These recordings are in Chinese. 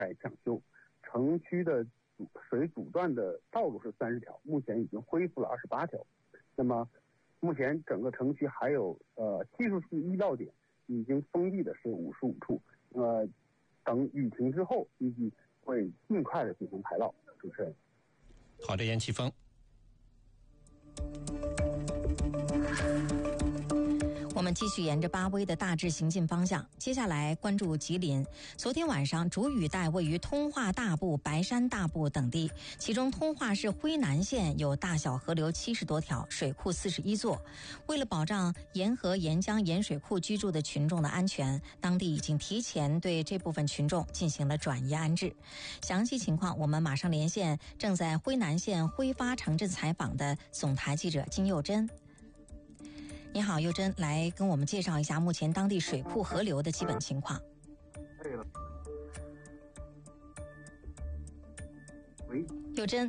在抢修。城区的水阻断的道路是30条，目前已经恢复了28条。那么目前整个城区还有技术性医疗点已经封闭的是55处，等雨停之后，预计会尽快的进行排涝。主持人， 好的，严奇峰。 我们继续沿着巴威的大致行进方向，接下来关注吉林。昨天晚上，主雨带位于通化大部、白山大部等地，其中通化市辉南县有大小河流70多条，水库41座。为了保障沿河、沿江、沿水库居住的群众的安全，当地已经提前对这部分群众进行了转移安置。详细情况，我们马上连线正在辉南县辉发城镇采访的总台记者金佑珍。你好，佑珍，来跟我们介绍一下目前当地水库河流的基本情况。 对了，喂， 佑珍。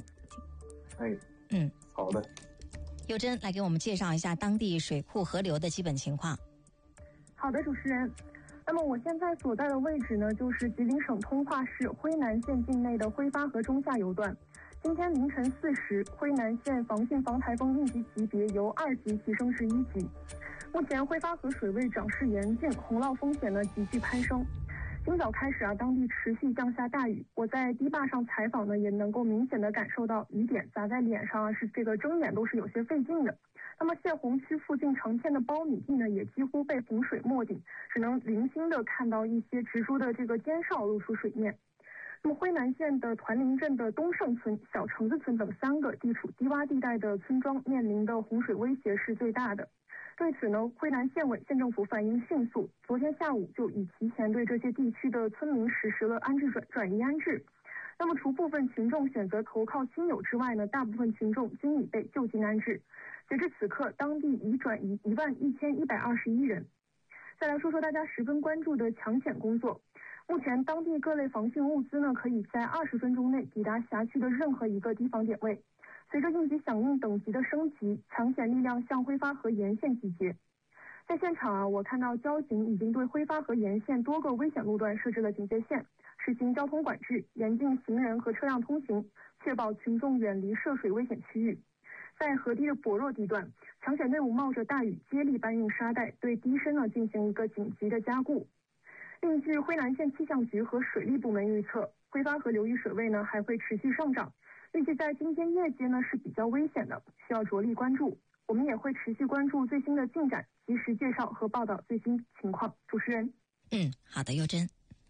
好的。 佑珍来给我们介绍一下当地水库河流的基本情况。 好的，主持人。那么我现在所在的位置呢，就是吉林省通化市辉南县境内的辉发河中下游段。今天凌晨4时，辉南县防汛防台风应急级别由2级提升至1级。目前辉发河水位涨势严峻，洪涝风险呢急剧攀升。今早开始当地持续降下大雨。我在堤坝上采访呢，也能够明显的感受到雨点砸在脸上是这个睁眼都是有些费劲的。那么泄洪区附近成片的苞米地呢，也几乎被洪水没顶，只能零星的看到一些植株的这个尖梢露出水面。那么辉南县的团林镇的东胜村、小橙子村等3个地处低洼地带的村庄面临的洪水威胁是最大的。对此呢，辉南县委县政府反应迅速，昨天下午就已提前对这些地区的村民实施了安置转移安置。那么除部分群众选择投靠亲友之外呢，大部分群众均已被就近安置。截至此刻，当地已转移11121人。再来说说大家十分关注的抢险工作。目前当地各类防汛物资呢，可以在20分钟内抵达辖区的任何一个地方点位。随着应急响应等级的升级，抢险力量向辉发河沿线集结。在现场我看到交警已经对辉发河沿线多个危险路段设置了警戒线，实行交通管制，严禁行人和车辆通行，确保群众远离涉水危险区域。在河堤的薄弱地段，抢险队伍冒着大雨接力搬运沙袋，对堤身呢进行一个紧急的加固。另据辉南县气象局和水利部门预测，辉发河流域水位呢还会持续上涨，预计在今天夜间呢是比较危险的，需要着力关注。我们也会持续关注最新的进展，及时介绍和报道最新情况。主持人， 好的，佑珍。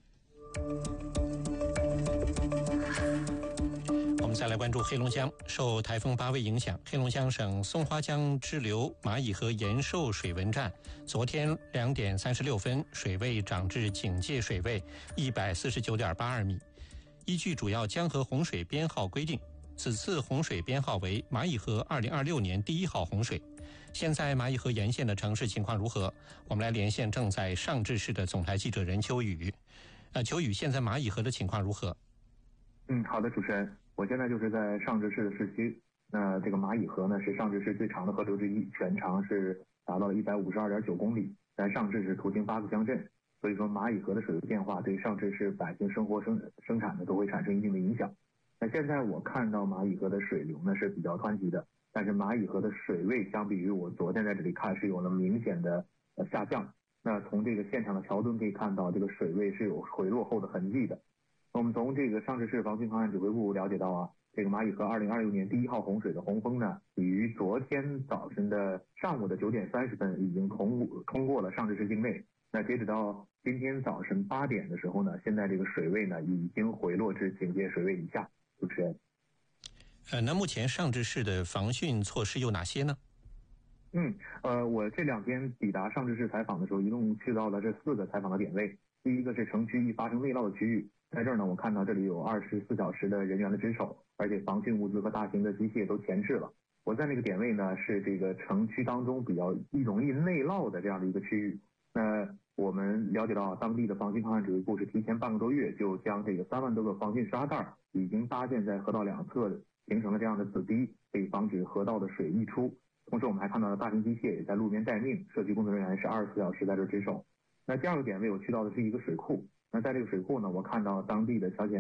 我们再来关注黑龙江。受台风巴威影响，黑龙江省松花江支流蚂蚁河延寿水文站昨天2点36分水位涨至警戒水位149.82米。依据主要江河洪水编号规定，此次洪水编号为蚂蚁河2026年第1号洪水。现在蚂蚁河沿线的城市情况如何？我们来连线正在上志市的总台记者任秋雨。秋雨，现在蚂蚁河的情况如何？ 好的，主持人，我现在就是在上志市的市区。那这个蚂蚁河呢是上志市最长的河流之一，全长是达到了152.9公里，在上志市途经8个乡镇。所以说蚂蚁河的水位变化对上志市百姓生活生产呢都会产生一定的影响。那现在我看到蚂蚁河的水流呢是比较湍急的，但是蚂蚁河的水位相比于我昨天在这里看是有了明显的下降。那从这个现场的桥墩可以看到，这个水位是有回落后的痕迹的。我们从这个上志市防汛抗旱指挥部了解到这个蚂蚁河2026年第1号洪水的洪峰呢，于昨天早晨的上午的9点30分已经通过了上志市境内。那截止到今天早晨8点的时候呢，现在这个水位呢已经回落至警戒水位以下。主持人， 那目前上志市的防汛措施有哪些呢？ 我这2天抵达上志市采访的时候，一共去到了这4个采访的点位。第一个是城区易发生内涝的区域，在这儿呢，我看到这里有24小时的人员的值守，而且防汛物资和大型的机械都前置了。我在那个点位呢，是这个城区当中比较容易内涝的这样的一个区域。那我们了解到，当地的防汛抗旱指挥部是提前半个多月就将这个3万多个防汛沙袋已经搭建在河道两侧，形成了这样的子堤，可以防止河道的水溢出。同时我们还看到了大型机械也在路边待命，社区工作人员是24小时在这值守。那第二个点位我去到的是一个水库，那在这个水库呢，我看到当地的小检